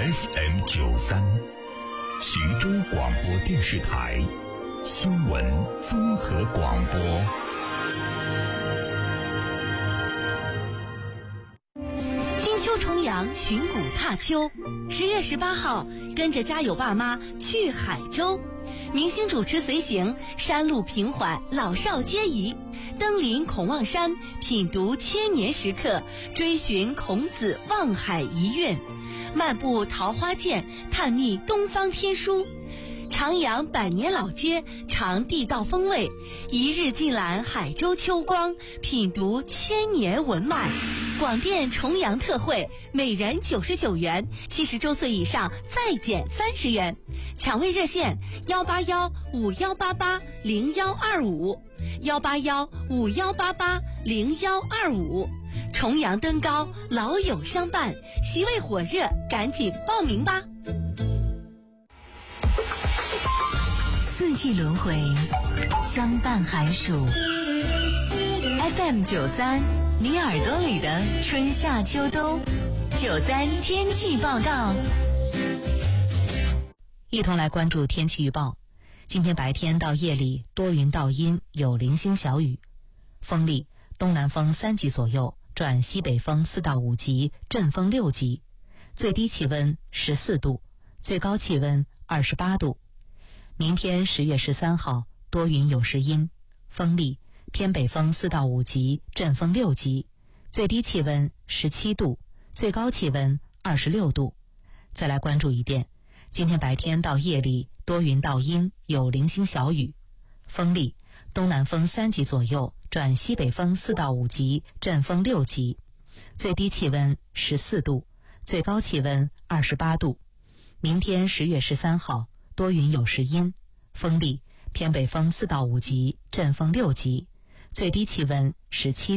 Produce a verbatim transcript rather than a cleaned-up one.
F M 九三，徐州广播电视台新闻综合广播。 金秋重阳，寻古踏秋。十月十八号，跟着家有爸妈去海州，明星主持随行，山路平缓，老少皆宜。登临孔望山，品读千年石刻，追寻孔子望海遗韵，漫步桃花涧，探秘东方天书。徜徉百年老街，尝地道风味，一日尽览海州秋光，品读千年文脉。广电重阳特惠，每人九十九元，七十周岁以上再减三十元。抢位热线：幺八幺五幺八八零幺二五，幺八幺五幺八八零幺二五。重阳登高，老友相伴，席位火热，赶紧报名吧！ 四季轮回，相伴寒暑。F M 九三，你耳朵里的春夏秋冬。九三天气报告， 一同来关注天气预报。今天白天到夜里多云到阴，有零星小雨，风力东南风三级左右，转西北风四到五级，阵风六级，最低气温十四度，最高气温二十八度。明天十月十三号，多云有时阴，风力偏北风四到五级，阵风六级，最低气温十七度，最高气温二十六度。再来关注一遍，今天白天到夜里多云到阴，有零星小雨，风力东南风三级左右，转西北风四到五级，阵风六级，最低气温十四度，最高气温二十八度。明天十月十三号，多云有时阴，风力偏北风四到五级，阵风六级，最低气温十七度。